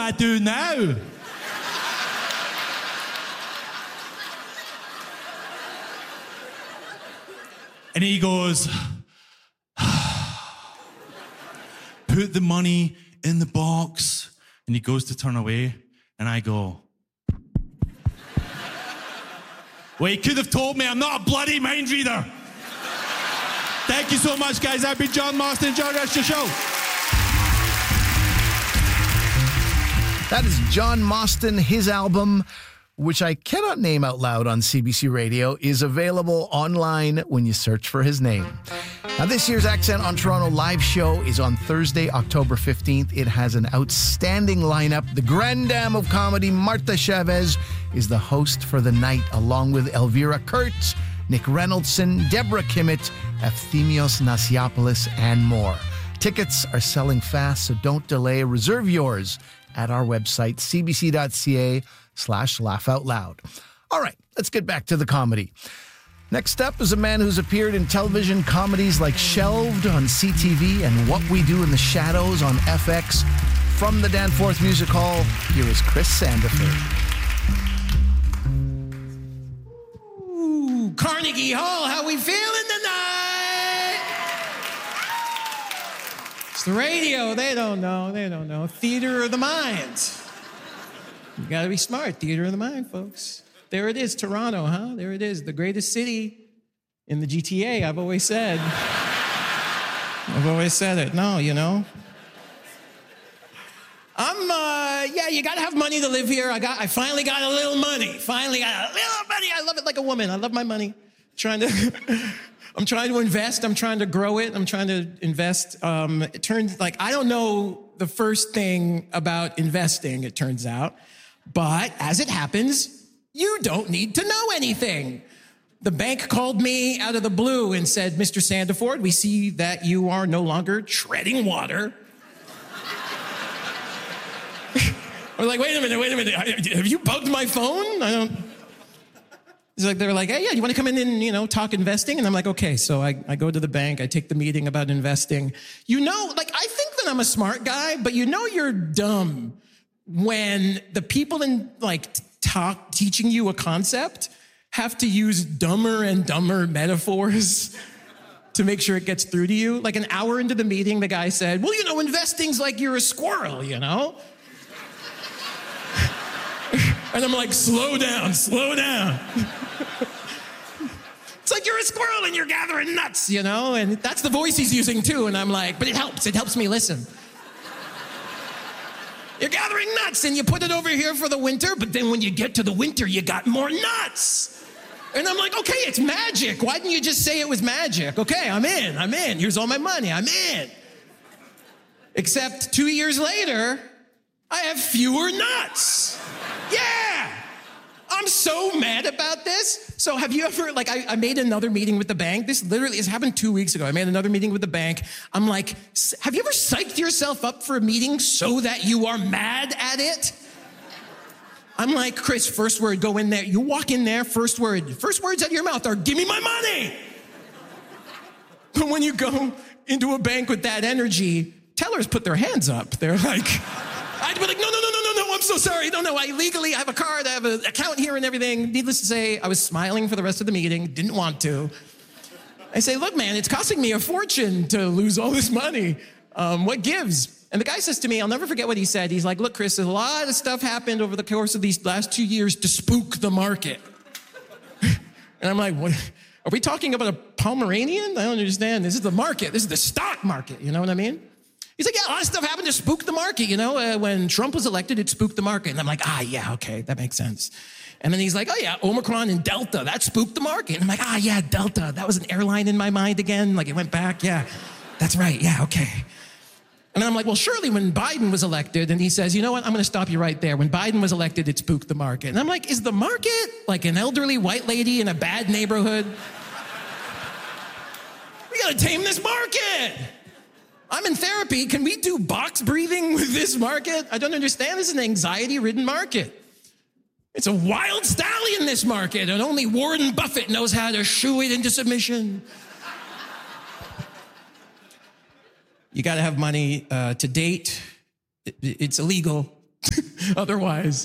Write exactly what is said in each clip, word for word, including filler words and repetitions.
I do now? And he goes, put the money in the box. And he goes to turn away. And I go, well, he could have told me I'm not a bloody mind reader. Thank you so much, guys. I've been John Mostyn. Enjoy the rest of the show. That is John Mostyn. His album, which I cannot name out loud on C B C Radio, is available online when you search for his name. Now, this year's Accent on Toronto live show is on Thursday, October fifteenth. It has an outstanding lineup. The Grand Dame of Comedy, Martha Chavez, is the host for the night, along with Elvira Kurtz, Nick Reynoldson, Deborah Kimmett, Efthymios Nasiopoulos, and more. Tickets are selling fast, so don't delay. Reserve yours at our website, cbc.ca slash laugh out loud. All right, let's get back to the comedy. Next up is a man who's appeared in television comedies like Shelved on C T V and What We Do in the Shadows on F X. From the Danforth Music Hall, here is Chris Sandiford. Ooh, Carnegie Hall, how we feeling tonight? It's the radio, they don't know, they don't know. Theater of the mind. You gotta be smart, theater of the mind, folks. There it is, Toronto, huh? There it is, the greatest city in the G T A, I've always said. I've always said it. No, you know. I'm, uh, yeah, you gotta have money to live here. I got, I finally got a little money. Finally got a little money. I love it like a woman. I love my money. Trying to, I'm trying to invest. I'm trying to grow it. I'm trying to invest. Um, it turns, like, I don't know the first thing about investing, it turns out. But as it happens, you don't need to know anything. The bank called me out of the blue and said, Mister Sandiford, we see that you are no longer treading water. I was like, wait a minute, wait a minute. Have you bugged my phone? I don't... It's like, they were like, hey, yeah, you want to come in and, you know, talk investing? And I'm like, okay. So I, I go to the bank, I take the meeting about investing. You know, like, I think that I'm a smart guy, but you know you're dumb when the people in, like, talk, teaching you a concept have to use dumber and dumber metaphors to make sure it gets through to you. Like, an hour into the meeting, the guy said, well, you know, investing's like you're a squirrel, you know? And I'm like, slow down, slow down. It's like you're a squirrel and you're gathering nuts, you know? And that's the voice he's using too. And I'm like, but it helps, it helps me listen. You're gathering nuts and you put it over here for the winter, but then when you get to the winter, you got more nuts. And I'm like, okay, it's magic. Why didn't you just say it was magic? Okay, I'm in, I'm in. Here's all my money, I'm in. Except two years later, I have fewer nuts. Yeah, I'm so mad about this. So have you ever, like, I, I made another meeting with the bank. This literally, this happened two weeks ago. I made another meeting with the bank. I'm like, have you ever psyched yourself up for a meeting so that you are mad at it? I'm like, Chris, first word, go in there. You walk in there, first word. First words out of your mouth are, give me my money. But when you go into a bank with that energy, tellers put their hands up. They're like, I'd be like, no, no, no, no, no, no, I'm so sorry. No, no, I legally, I have a card, I have an account here and everything. Needless to say, I was smiling for the rest of the meeting, didn't want to. I say, look, man, it's costing me a fortune to lose all this money. Um, what gives? And the guy says to me, I'll never forget what he said. He's like, look, Chris, a lot of stuff happened over the course of these last two years to spook the market. And I'm like, what? Are we talking about a Pomeranian? I don't understand. This is the market. This is the stock market. You know what I mean? He's like, yeah, a lot of stuff happened to spook the market. You know, uh, when Trump was elected, it spooked the market. And I'm like, ah, yeah, okay, that makes sense. And then he's like, oh yeah, Omicron and Delta, that spooked the market. And I'm like, ah, yeah, Delta, that was an airline in my mind again. Like it went back, yeah, that's right, yeah, okay. And then I'm like, well, surely when Biden was elected, and he says, you know what, I'm gonna stop you right there. When Biden was elected, it spooked the market. And I'm like, is the market like an elderly white lady in a bad neighborhood? We gotta tame this market. I'm in therapy. Can we do box breathing with this market? I don't understand. This is an anxiety-ridden market. It's a wild stallion, this market, and only Warren Buffett knows how to shoo it into submission. You got to have money uh, to date. It, it's illegal. Otherwise,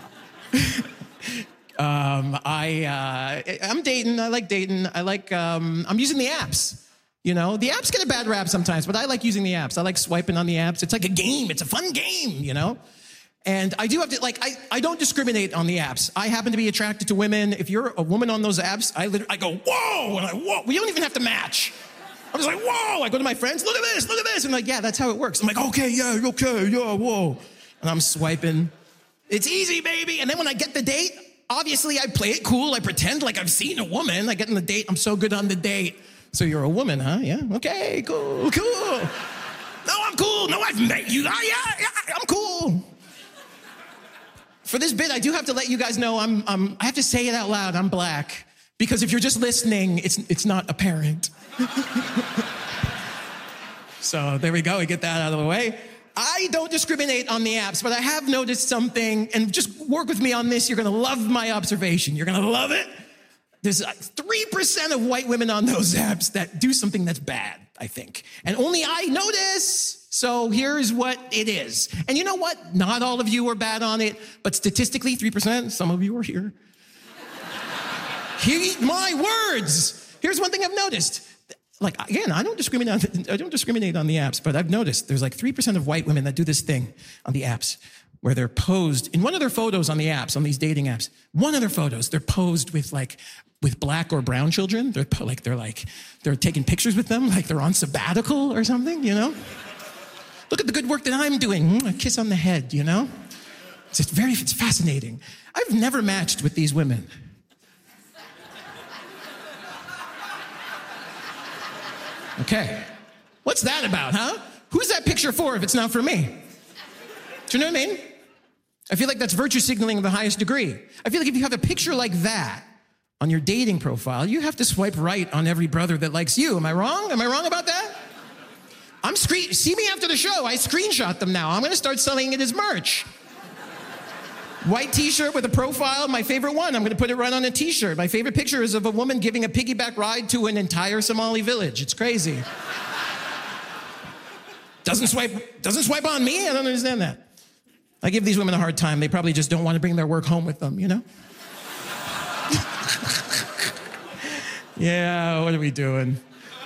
um, I, uh, I'm dating. I like dating. I like, um, I'm using the apps. You know, the apps get a bad rap sometimes, but I like using the apps. I like swiping on the apps. It's like a game. It's a fun game, you know? And I do have to, like, I, I don't discriminate on the apps. I happen to be attracted to women. If you're a woman on those apps, I literally, I go, whoa, and I, whoa. We don't even have to match. I'm just like, whoa. I go to my friends, look at this, look at this. And like, yeah, that's how it works. I'm like, okay, yeah, okay, yeah, whoa. And I'm swiping. It's easy, baby. And then when I get the date, obviously I play it cool. I pretend like I've seen a woman. I get on the date. I'm so good on the date. So you're a woman, huh? Yeah, okay, cool, cool. No, I'm cool. No, I've met you. Ah, yeah, yeah, I'm cool. For this bit, I do have to let you guys know I'm, I'm, I have to say it out loud, I'm black. Because if you're just listening, it's, it's not apparent. So there we go, we get that out of the way. I don't discriminate on the apps, but I have noticed something, and just work with me on this, you're gonna love my observation. You're gonna love it. There's three percent of white women on those apps that do something that's bad, I think. And only I notice. So here's what it is. And you know what? Not all of you are bad on it, but statistically, three percent, some of you are here. Heed my words. Here's one thing I've noticed. Like, again, I don't discriminate, I don't discriminate on the apps, but I've noticed there's like three percent of white women that do this thing on the apps where they're posed, in one of their photos on the apps, on these dating apps, one of their photos, they're posed with like, with black or brown children. They're like, they're like, they're taking pictures with them, like they're on sabbatical or something, you know? Look at the good work that I'm doing. A kiss on the head, you know? It's just very, it's fascinating. I've never matched with these women. Okay. What's that about, huh? Who's that picture for if it's not for me? Do you know what I mean? I feel like that's virtue signaling of the highest degree. I feel like if you have a picture like that on your dating profile, you have to swipe right on every brother that likes you. Am I wrong? Am I wrong about that? I'm screen, see me after the show. I screenshot them now. I'm gonna start selling it as merch. White t-shirt with a profile, my favorite one. I'm gonna put it right on a t-shirt. My favorite picture is of a woman giving a piggyback ride to an entire Somali village. It's crazy. Doesn't swipe, doesn't swipe on me? I don't understand that. I give these women a hard time. They probably just don't want to bring their work home with them, you know? Yeah, what are we doing?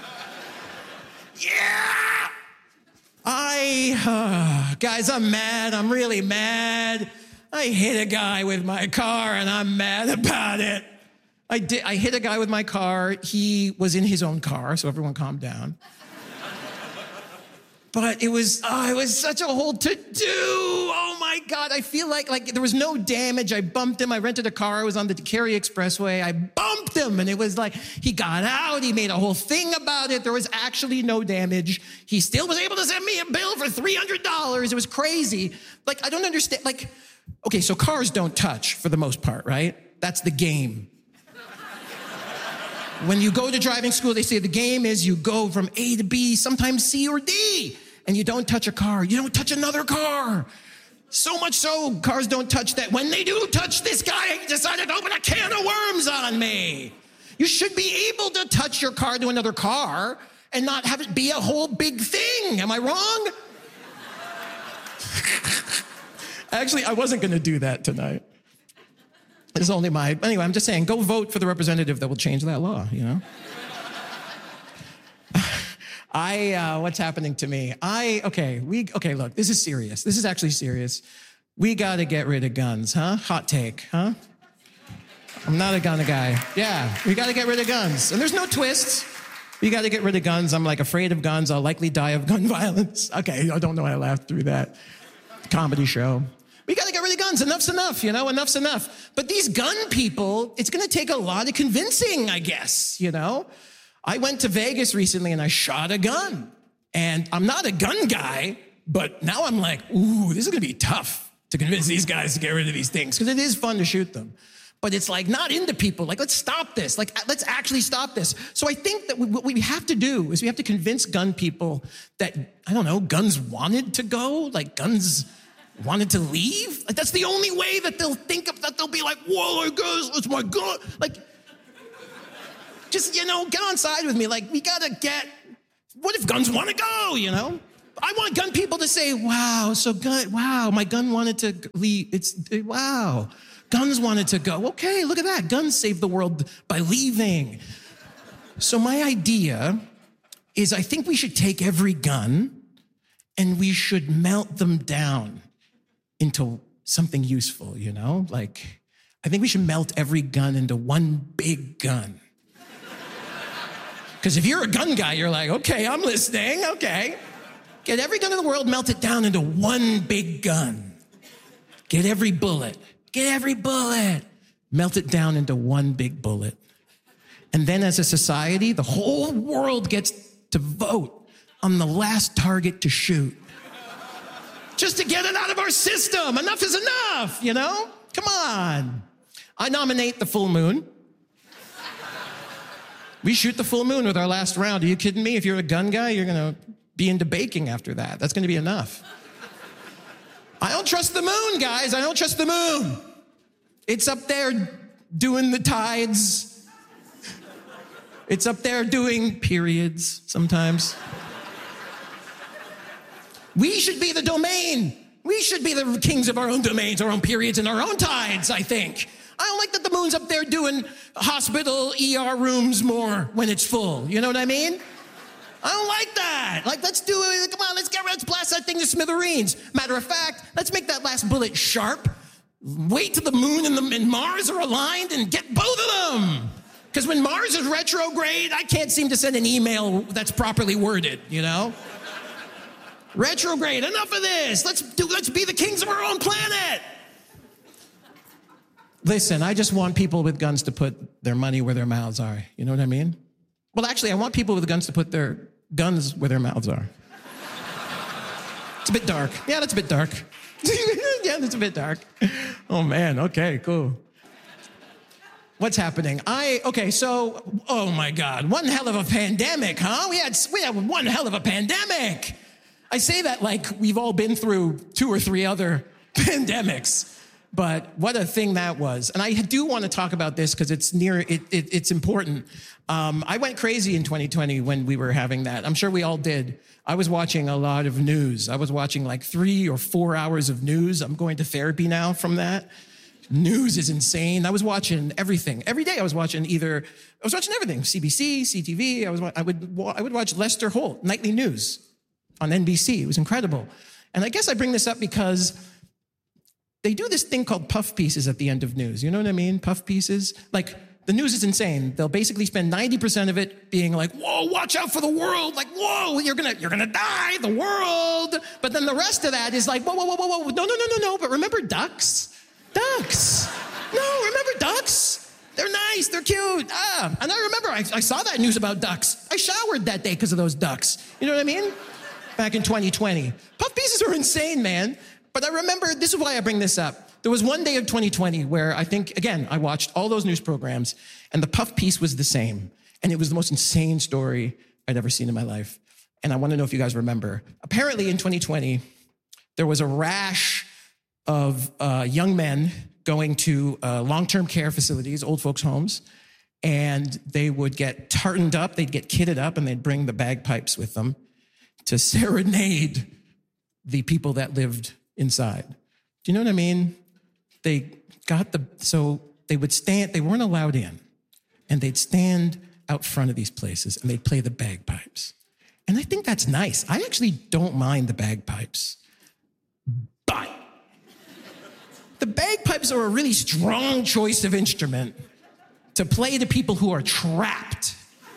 Yeah! I, uh, guys, I'm mad. I'm really mad. I hit a guy with my car and I'm mad about it. I did, I hit a guy with my car. He was in his own car, so everyone calm down. But it was, oh, it was such a whole to-do. Oh my God, I feel like, like there was no damage. I bumped him, I rented a car, I was on the Cary Expressway, I bumped him, and it was like, he got out, he made a whole thing about it, there was actually no damage. He still was able to send me a bill for three hundred dollars, it was crazy. Like, I don't understand, like, okay, so cars don't touch for the most part, right? That's the game. When you go to driving school, they say the game is you go from A to B, sometimes C or D, and you don't touch a car. You don't touch another car. So much so, cars don't touch that. When they do touch this guy, he decided to open a can of worms on me. You should be able to touch your car to another car and not have it be a whole big thing. Am I wrong? Actually, I wasn't gonna do that tonight. It's only my, anyway, I'm just saying, go vote for the representative that will change that law, you know? I, uh, what's happening to me? I, okay, we, okay, look, this is serious. This is actually serious. We gotta get rid of guns, huh? Hot take, huh? I'm not a gun guy. Yeah, we gotta get rid of guns. And there's no twists. We gotta get rid of guns. I'm like afraid of guns. I'll likely die of gun violence. Okay, I don't know why I laughed through that. Comedy show. We gotta get rid of guns. Enough's enough, you know? Enough's enough. But these gun people, it's gonna take a lot of convincing, I guess, you know? I went to Vegas recently and I shot a gun. And I'm not a gun guy, but now I'm like, ooh, this is gonna be tough to convince these guys to get rid of these things, because it is fun to shoot them. But it's like not into people. Like, let's stop this. Like, let's actually stop this. So I think that what we have to do is we have to convince gun people that, I don't know, guns wanted to go, like guns wanted to leave. Like, that's the only way that they'll think of, that they'll be like, whoa, I guess it's my gun. Like, just, you know, get on side with me. Like, we gotta get, what if guns wanna go, you know? I want gun people to say, wow, so gun, wow, my gun wanted to leave. It's, wow, guns wanted to go. Okay, look at that. Guns saved the world by leaving. So my idea is I think we should take every gun and we should melt them down into something useful, you know? Like, I think we should melt every gun into one big gun. Because if you're a gun guy, you're like, okay, I'm listening, okay. Get every gun in the world, melt it down into one big gun. Get every bullet, get every bullet, melt it down into one big bullet. And then as a society, the whole world gets to vote on the last target to shoot. Just to get it out of our system. Enough is enough, you know? Come on. I nominate the full moon. We shoot the full moon with our last round. Are you kidding me? If you're a gun guy, you're gonna be into baking after that. That's gonna be enough. I don't trust the moon, guys. I don't trust the moon. It's up there doing the tides. It's up there doing periods sometimes. We should be the domain. We should be the kings of our own domains, our own periods, and our own tides, I think. I don't like that the moon's up there doing hospital E R rooms more when it's full. You know what I mean? I don't like that. Like, let's do it. Come on, let's get let's blast that thing to smithereens. Matter of fact, let's make that last bullet sharp. Wait till the moon and, the, and Mars are aligned and get both of them. Because when Mars is retrograde, I can't seem to send an email that's properly worded, you know? Retrograde, enough of this. Let's do. Let's be the kings of our own planet. Listen, I just want people with guns to put their money where their mouths are. You know what I mean? Well, actually, I want people with guns to put their guns where their mouths are. It's a bit dark. Yeah, that's a bit dark. Yeah, that's a bit dark. Oh, man. Okay, cool. What's happening? I, okay, so, oh, my God. One hell of a pandemic, huh? We had, we had one hell of a pandemic. I say that like we've all been through two or three other pandemics. But what a thing that was. And I do want to talk about this because it's near, it, it, it's important. Um, I went crazy in twenty twenty when we were having that. I'm sure we all did. I was watching a lot of news. I was watching like three or four hours of news. I'm going to therapy now from that. News is insane. I was watching everything. Every day I was watching either, I was watching everything. C B C, C T V. I was, I would, I would watch Lester Holt, Nightly News on N B C. It was incredible. And I guess I bring this up because they do this thing called puff pieces at the end of news. You know what I mean? Puff pieces. Like, the news is insane. They'll basically spend ninety percent of it being like, whoa, watch out for the world. Like, whoa, you're gonna, you're gonna die, the world. But then the rest of that is like, whoa, whoa, whoa, whoa, whoa, no, no, no, no, no. But remember ducks? Ducks. No, remember ducks? They're nice, they're cute. Ah, and I remember I, I saw that news about ducks. I showered that day because of those ducks. You know what I mean? Back in twenty twenty. Puff pieces are insane, man. But I remember, this is why I bring this up. There was one day of twenty twenty where I think, again, I watched all those news programs and the puff piece was the same. And it was the most insane story I'd ever seen in my life. And I want to know if you guys remember. Apparently in twenty twenty, there was a rash of uh, young men going to uh, long-term care facilities, old folks' homes, and they would get tartaned up, they'd get kitted up, and they'd bring the bagpipes with them to serenade the people that lived inside. Do you know what I mean? They got the, so they would stand, they weren't allowed in, and they'd stand out front of these places and they'd play the bagpipes. And I think that's nice. I actually don't mind the bagpipes. But the bagpipes are a really strong choice of instrument to play to people who are trapped.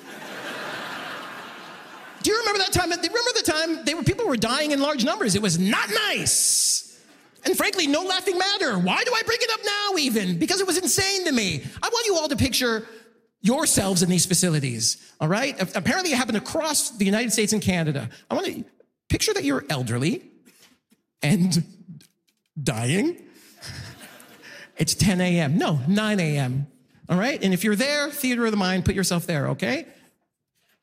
Do you remember that time? Do you remember the time they were, people were dying in large numbers? It was not nice. And frankly, no laughing matter. Why do I bring it up now even? Because it was insane to me. I want you all to picture yourselves in these facilities, all right? Apparently it happened across the United States and Canada. I want to picture that you're elderly and dying. It's ten a.m. No, nine a.m., all right? And if you're there, theater of the mind, put yourself there, okay?